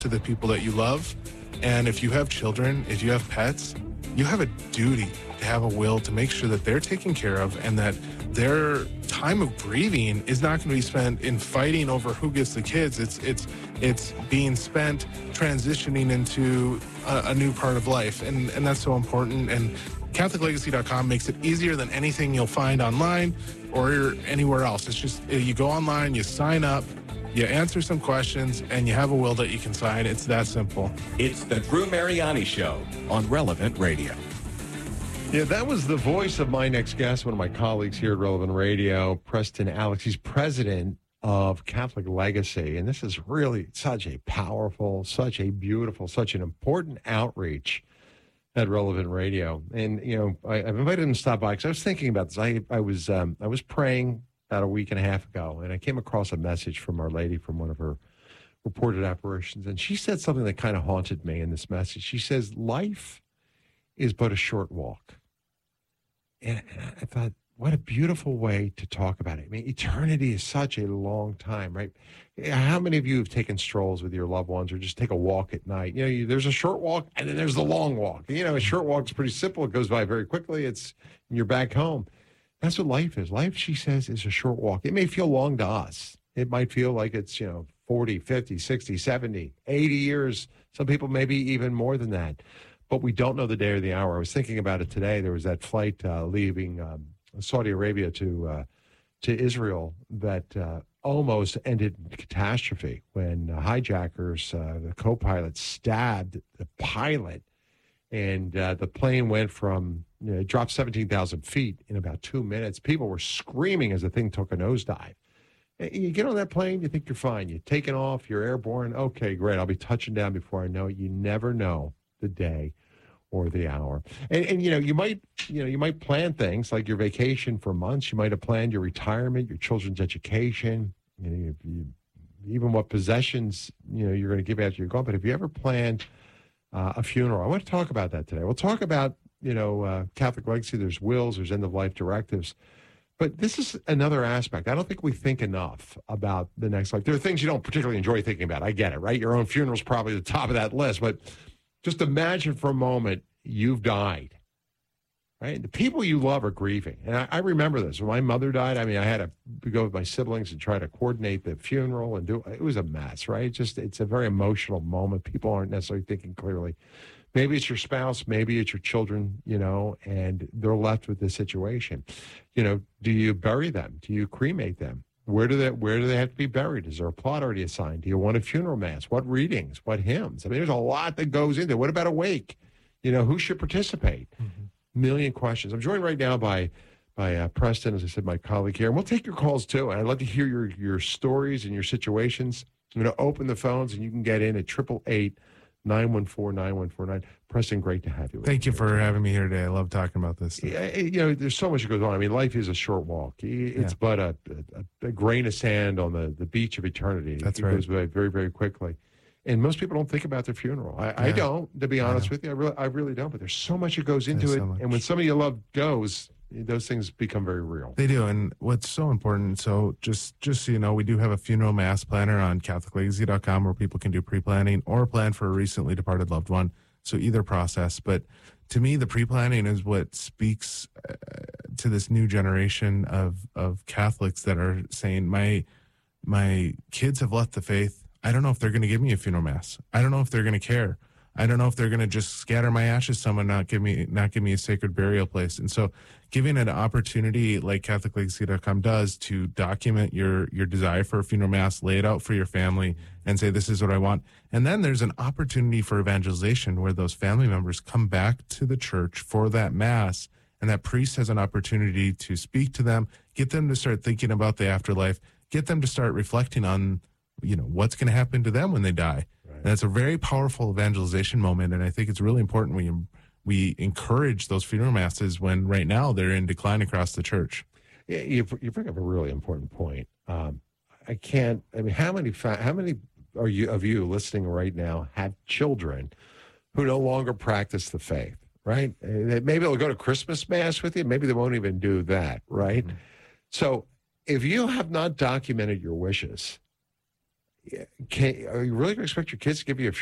to the people that you love. And if you have children, if you have pets, you have a duty to have a will to make sure that they're taken care of and that their time of grieving is not going to be spent in fighting over who gets the kids. It's being spent transitioning into a new part of life. And that's so important. And CatholicLegacy.com makes it easier than anything you'll find online or anywhere else. It's just, you go online, you sign up, you answer some questions, and you have a will that you can sign. It's that simple. It's the Drew Mariani Show on Relevant Radio. Yeah, that was the voice of my next guest, one of my colleagues here at Relevant Radio, Preston Alex. He's president of Catholic Legacy, and this is really such a powerful, such a beautiful, such an important outreach at Relevant Radio. And, you know, I've invited him to stop by because I was thinking about this. I was praying about a week and a half ago, and I came across a message from Our Lady from one of her reported apparitions, and she said something that kind of haunted me in this message. She says, life is but a short walk. And I thought, what a beautiful way to talk about it. I mean, eternity is such a long time, right? How many of you have taken strolls with your loved ones or just take a walk at night? You know, there's a short walk and then there's the long walk. You know, a short walk is pretty simple. It goes by very quickly. You're back home. That's what life is. Life, she says, is a short walk. It may feel long to us. It might feel like it's, 40, 50, 60, 70, 80 years. Some people maybe even more than that. But we don't know the day or the hour. I was thinking about it today. There was that flight leaving Saudi Arabia to Israel that almost ended in catastrophe when hijackers, the co-pilot, stabbed the pilot, and the plane went from, it dropped 17,000 feet in about 2 minutes. People were screaming as the thing took a nosedive. You get on that plane, you think you're fine. You're taking off, you're airborne. Okay, great. I'll be touching down before I know it. You never know the day or the hour. And you might plan things like your vacation for months. You might have planned your retirement, your children's education, even what possessions, you're going to give after you're gone. But have you ever planned a funeral? I want to talk about that today. We'll talk about, Catholic Legacy. There's wills, there's end-of-life directives. But this is another aspect. I don't think we think enough about the next life. There are things you don't particularly enjoy thinking about. I get it, right? Your own funeral is probably the top of that list. But just imagine for a moment you've died, right? The people you love are grieving. And I remember this. When my mother died, I had to go with my siblings and try to coordinate the funeral and it was a mess, right? It's a very emotional moment. People aren't necessarily thinking clearly. Maybe it's your spouse, maybe it's your children, and they're left with this situation. Do you bury them? Do you cremate them? Where do they have to be buried? Is there a plot already assigned? Do you want a funeral mass? What readings? What hymns? There's a lot that goes into it. What about a wake? Who should participate? Mm-hmm. Million questions. I'm joined right now by Preston, as I said, my colleague here. And we'll take your calls, too. And I'd love to hear your stories and your situations. I'm going to open the phones, and you can get in at 888-914-9149. Preston, great to have you. Thank you for having me here today. I love talking about this. Yeah, there's so much that goes on. Life is a short walk. It's but a grain of sand on the beach of eternity. That's right. It goes by very, very quickly. And most people don't think about their funeral. I don't, to be honest with you. I really don't. But there's so much that goes into it. So and when somebody you love goes, those things become very real. They do. And what's so important, so just so you know, we do have a funeral mass planner on CatholicLegacy.com where people can do pre-planning or plan for a recently departed loved one. So either process. But to me, the pre-planning is what speaks to this new generation of Catholics that are saying, my kids have left the faith. I don't know if they're going to give me a funeral mass. I don't know if they're going to care. I don't know if they're going to just scatter my ashes somewhere, not give me a sacred burial place. And so giving an opportunity like CatholicLegacy.com does to document your desire for a funeral mass, lay it out for your family and say, this is what I want. And then there's an opportunity for evangelization where those family members come back to the church for that mass. And that priest has an opportunity to speak to them, get them to start thinking about the afterlife, get them to start reflecting on what's going to happen to them when they die. Right. And it's a very powerful evangelization moment. And I think it's really important we encourage those funeral masses when right now they're in decline across the church. Yeah, you bring up a really important point. How many of you listening right now have children who no longer practice the faith, right? Maybe they'll go to Christmas Mass with you. Maybe they won't even do that, right? Mm-hmm. So if you have not documented your wishes, are you really going to expect your kids to give you a